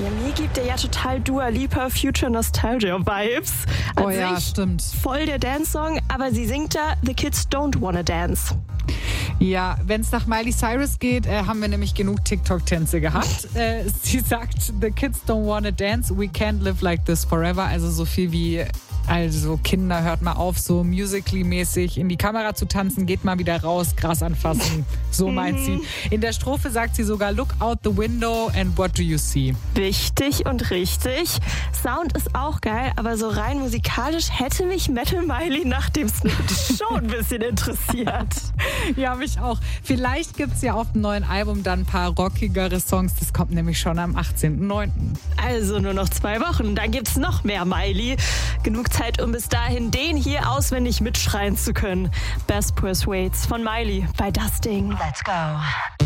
Ja, mir gibt er ja total Dua Lipa Future Nostalgia Vibes. Oh ja, stimmt. Voll der Dance-Song, aber sie singt da The Kids Don't Wanna Dance. Ja, wenn es nach Miley Cyrus geht, haben wir nämlich genug TikTok-Tänze gehabt. Sie sagt, the kids don't wanna dance, we can't live like this forever. Also so viel wie, also Kinder, hört mal auf, so Musical.ly-mäßig in die Kamera zu tanzen, geht mal wieder raus, Gras anfassen. So meint sie. In der Strophe sagt sie sogar, look out the window and what do you see? Wichtig und richtig. Sound ist auch geil, aber so rein musikalisch hätte mich Metal Miley nach dem Snippet schon ein bisschen interessiert. Ja, mich auch. Vielleicht gibt es ja auf dem neuen Album dann ein paar rockigere Songs. Das kommt nämlich schon am 18.09. Also nur noch 2 Wochen, dann gibt's noch mehr Miley. Genug Zeit, um bis dahin den hier auswendig mitschreien zu können. Best Persuades von Miley bei Das Ding. Let's go.